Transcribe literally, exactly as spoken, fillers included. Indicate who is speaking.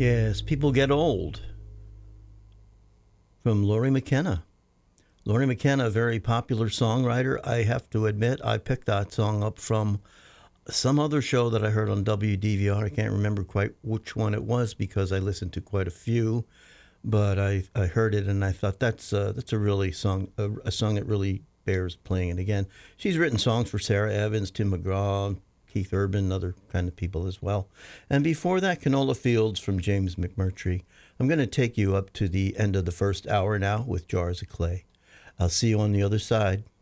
Speaker 1: Yes, People Get Old from Laurie McKenna. Laurie McKenna, a very popular songwriter. I have to admit, I picked that song up from some other show that I heard on W D V R. I can't remember quite which one it was because I listened to quite a few, but I, I heard it and I thought that's uh, that's a really song a, a song that really bears playing. And again, she's written songs for Sarah Evans, Tim McGraw, Keith Urban, other kind of people as well. And before that, Canola Fields from James McMurtry. I'm going to take you up to the end of the first hour now with Jars of Clay. I'll see you on the other side.